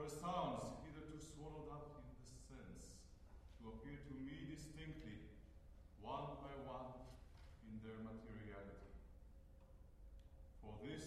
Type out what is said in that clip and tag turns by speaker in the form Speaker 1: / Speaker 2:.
Speaker 1: the sounds hitherto swallowed up in the sense to appear to me distinctly, one by one, in their material